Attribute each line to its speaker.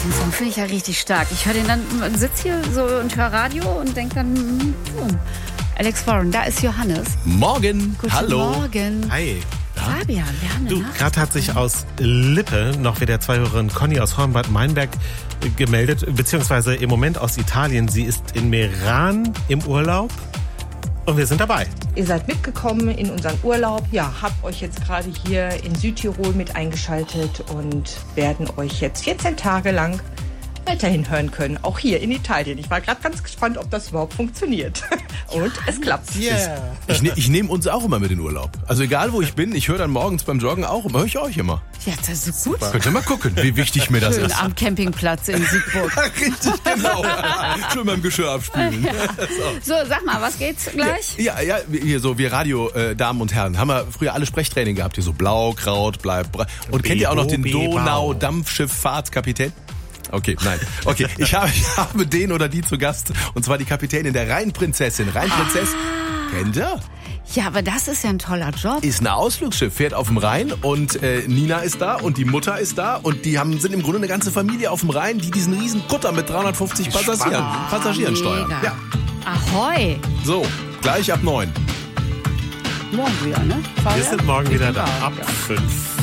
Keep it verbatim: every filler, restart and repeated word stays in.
Speaker 1: Den Song finde ich ja richtig stark. Ich höre den dann, sitze hier so und höre Radio und denke dann, hm, Alex Warren, da ist Johannes.
Speaker 2: Morgen.
Speaker 1: Guten
Speaker 2: Hallo.
Speaker 1: Morgen.
Speaker 3: Hi.
Speaker 1: Fabian, wir haben eine
Speaker 3: Du,
Speaker 1: Nachricht.
Speaker 3: gerade hat sich aus Lippe noch wieder zwei Hörerin Conny aus Hornbad Meinberg gemeldet, beziehungsweise im Moment aus Italien. Sie ist in Meran im Urlaub und wir sind dabei.
Speaker 4: Ihr seid mitgekommen in unseren Urlaub. Ja, habt euch jetzt gerade hier in Südtirol mit eingeschaltet und werden euch jetzt vierzehn Tage lang weiterhin hören können. Auch hier in Italien. Ich war gerade ganz gespannt, ob das überhaupt funktioniert. Und es klappt.
Speaker 3: Yeah.
Speaker 2: Ich, ne, ich nehme uns auch immer mit in Urlaub. Also egal, wo ich bin, ich höre dann morgens beim Joggen auch immer, höre ich euch immer.
Speaker 1: Ja, das ist gut.
Speaker 2: Könnt ihr mal gucken, wie wichtig mir das
Speaker 1: Schön
Speaker 2: ist.
Speaker 1: am Campingplatz in Siegburg.
Speaker 2: Richtig, genau. Schön beim Geschirr abspülen.
Speaker 1: So, sag mal, was geht's gleich?
Speaker 2: Ja, ja, hier so, wir Radio-Damen und Herren, haben wir früher alle Sprechtraining gehabt, hier so Blau, Kraut, Bleib, Bra- Und kennt ihr auch noch den
Speaker 3: Bebo,
Speaker 2: Donau-Dampfschifffahrtskapitän? Okay, nein. Okay, ich habe, ich habe den oder die zu Gast. Und zwar die Kapitänin der Rheinprinzessin. Rheinprinzess, kennt ihr?
Speaker 1: Ja, aber das ist ja ein toller Job.
Speaker 2: Ist ein Ausflugsschiff, fährt auf dem Rhein und äh, Nina ist da und die Mutter ist da und die haben, sind im Grunde eine ganze Familie auf dem Rhein, die diesen riesen Kutter mit dreihundertfünfzig Passagieren, Passagieren steuern.
Speaker 1: Mega.
Speaker 2: Ja.
Speaker 1: Ahoi.
Speaker 2: So, gleich ab neun.
Speaker 1: Morgen wieder, ne?
Speaker 3: Wir sind morgen wieder da,
Speaker 1: Ja.
Speaker 3: ab fünf.